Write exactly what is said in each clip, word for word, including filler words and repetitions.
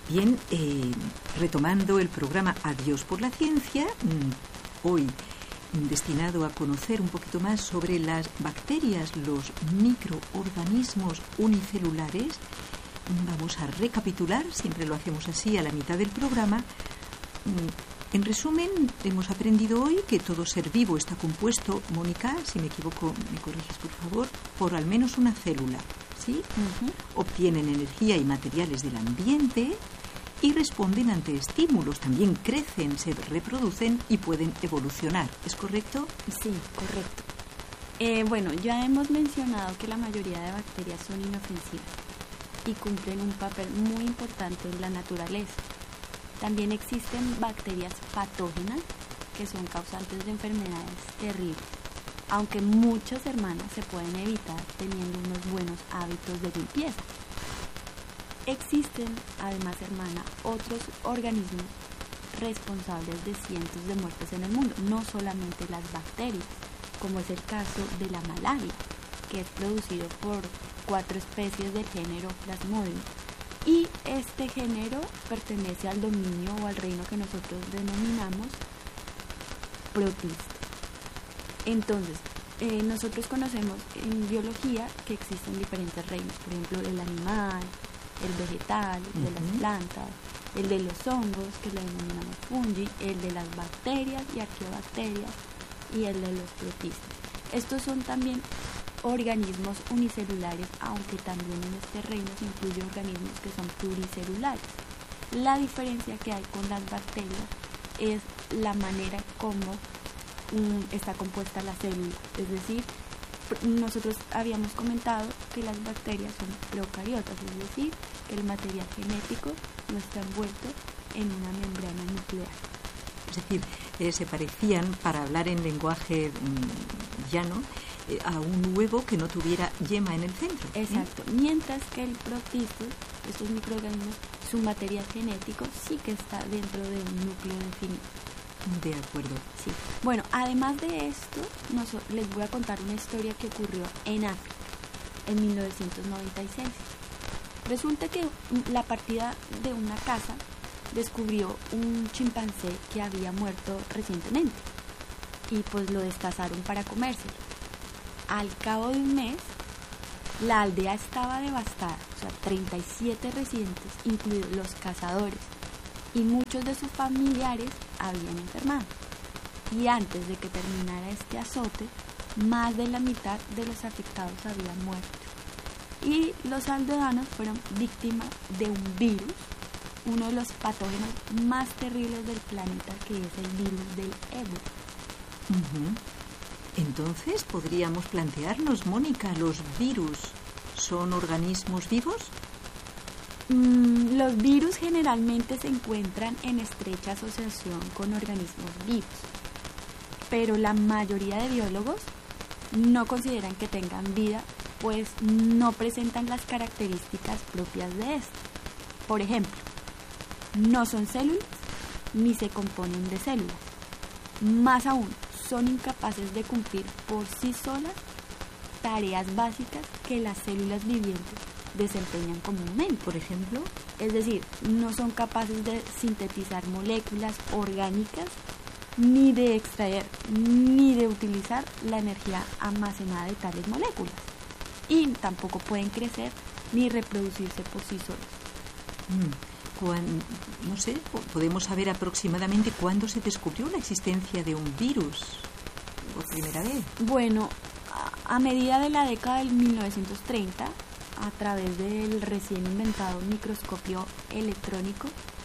Bien, eh, retomando el programa Adiós por la Ciencia, hoy destinado a conocer un poquito más sobre las bacterias, los microorganismos unicelulares, vamos a recapitular, siempre lo hacemos así a la mitad del programa. En resumen, hemos aprendido hoy que todo ser vivo está compuesto, Mónica, si me equivoco, me corriges por favor, por al menos una célula, ¿sí? Uh-huh. Obtienen energía y materiales del ambiente y responden ante estímulos, también crecen, se reproducen y pueden evolucionar. ¿Es correcto? Sí, correcto. Eh, bueno, ya hemos mencionado que la mayoría de bacterias son inofensivas y cumplen un papel muy importante en la naturaleza. También existen bacterias patógenas que son causantes de enfermedades terribles, aunque muchas, hermanas, se pueden evitar teniendo unos buenos hábitos de limpieza. Existen, además, hermana, otros organismos responsables de cientos de muertes en el mundo, no solamente las bacterias, como es el caso de la malaria, que es producido por cuatro especies del género Plasmodium. Y este género pertenece al dominio o al reino que nosotros denominamos protista. Entonces, eh, nosotros conocemos en biología que existen diferentes reinos, por ejemplo, el animal, el vegetal, el de uh-huh. las plantas, el de los hongos, que lo denominamos fungi, el de las bacterias y arqueobacterias, y el de los protistas. Estos son también organismos unicelulares, aunque también en este reino se incluye organismos que son pluricelulares. La diferencia que hay con las bacterias es la manera como um, está compuesta la célula. Es decir, nosotros habíamos comentado que las bacterias son procariotas, es decir, que el material genético no está envuelto en una membrana nuclear. Es decir, eh, se parecían, para hablar en lenguaje mmm, llano, a un huevo que no tuviera yema en el centro. Exacto. ¿Eh? Mientras que el protistos, estos microorganismos, su material genético sí que está dentro de un núcleo definido. De acuerdo. Sí. Bueno, además de esto, nos, les voy a contar una historia que ocurrió en África en mil novecientos noventa y seis. Resulta que la partida de una casa descubrió un chimpancé que había muerto recientemente y pues lo descazaron para comérselo. Al cabo de un mes, la aldea estaba devastada, o sea, treinta y siete residentes, incluidos los cazadores, y muchos de sus familiares habían enfermado. Y antes de que terminara este azote, más de la mitad de los afectados habían muerto. Y los aldeanos fueron víctimas de un virus, uno de los patógenos más terribles del planeta, que es el virus del ébola. Uh-huh. Entonces, ¿podríamos plantearnos, Mónica, los virus son organismos vivos? Mm, los virus generalmente se encuentran en estrecha asociación con organismos vivos, pero la mayoría de biólogos no consideran que tengan vida, pues no presentan las características propias de esto. Por ejemplo, no son células ni se componen de células. Más aún, son incapaces de cumplir por sí solas tareas básicas que las células vivientes desempeñan comúnmente. Por ejemplo, es decir, no son capaces de sintetizar moléculas orgánicas, ni de extraer, ni de utilizar la energía almacenada de tales moléculas. Y tampoco pueden crecer ni reproducirse por sí solos. Mm. Cuando, no sé, podemos saber aproximadamente cuándo se descubrió la existencia de un virus por primera vez. Bueno, a, a medida de la década del mil novecientos treinta, a través del recién inventado microscopio electrónico,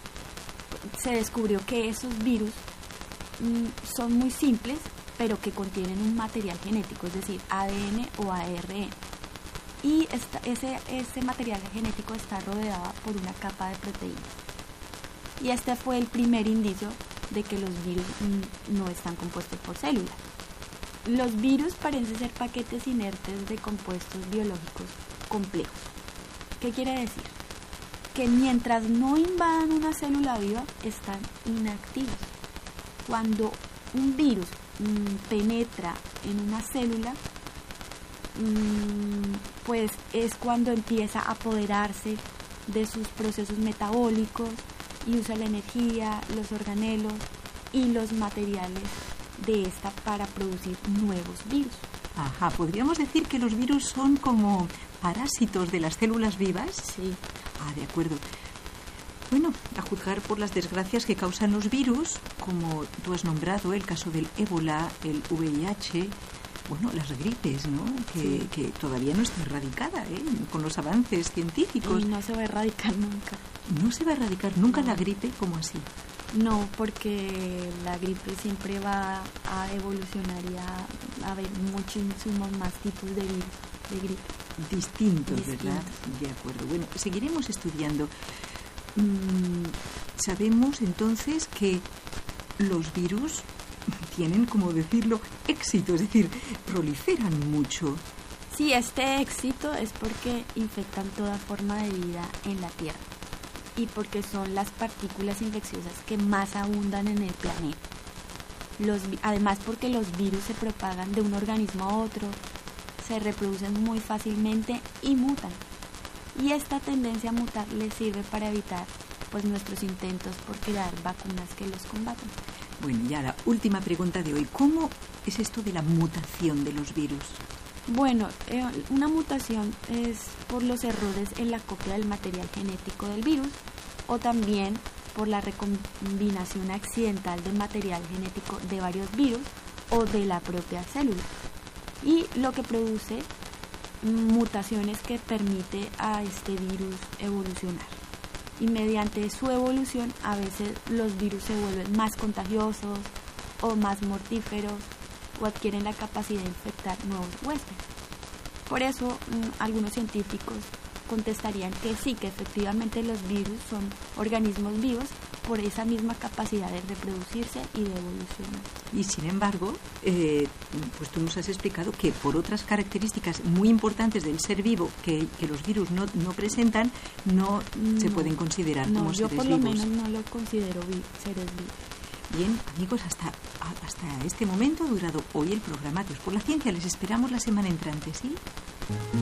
se descubrió que esos virus mm, son muy simples, pero que contienen un material genético, es decir, A D N o A R N. Y esta, ese, ese material genético está rodeado por una capa de proteínas. Y este fue el primer indicio de que los virus no están compuestos por células. Los virus parecen ser paquetes inertes de compuestos biológicos complejos. ¿Qué quiere decir? Que mientras no invadan una célula viva, están inactivos. Cuando un virus mmm, penetra en una célula, pues es cuando empieza a apoderarse de sus procesos metabólicos y usa la energía, los organelos y los materiales de esta para producir nuevos virus. Ajá, ¿podríamos decir que los virus son como parásitos de las células vivas? Sí. Ah, de acuerdo. Bueno, a juzgar por las desgracias que causan los virus, como tú has nombrado, el caso del ébola, el V I H, bueno, las gripes, ¿no? Que, sí. que todavía no está erradicada, ¿eh? Con los avances científicos. Y no se va a erradicar nunca. ¿No se va a erradicar nunca no. la gripe? ¿Cómo así? No, porque la gripe siempre va a evolucionar y a, a haber muchísimos más tipos de virus, de gripe. Distintos, Distintos, ¿verdad? De acuerdo. Bueno, seguiremos estudiando. Mm, sabemos entonces que los virus tienen, como decirlo, éxito, es decir, proliferan mucho. Sí, este éxito es porque infectan toda forma de vida en la Tierra y porque son las partículas infecciosas que más abundan en el planeta. Los, además, porque los virus se propagan de un organismo a otro, se reproducen muy fácilmente y mutan. Y esta tendencia a mutar les sirve para evitar pues nuestros intentos por crear vacunas que los combatan. Bueno, ya la última pregunta de hoy. ¿Cómo es esto de la mutación de los virus? Bueno, eh, una mutación es por los errores en la copia del material genético del virus o también por la recombinación accidental del material genético de varios virus o de la propia célula. Y lo que produce mutaciones que permite a este virus evolucionar. Y mediante su evolución a veces los virus se vuelven más contagiosos o más mortíferos o adquieren la capacidad de infectar nuevos huéspedes. Por eso, mmm, algunos científicos contestarían que sí, que efectivamente los virus son organismos vivos por esa misma capacidad de reproducirse y de evolucionar. Y sin embargo, eh, pues tú nos has explicado que por otras características muy importantes del ser vivo que, que los virus no, no presentan, no, no se pueden considerar no, como yo seres por lo vivos. menos no lo considero vi- seres vivos. Bien, amigos, hasta, hasta este momento ha durado hoy el programa Dios por la Ciencia. Les esperamos la semana entrante, ¿sí?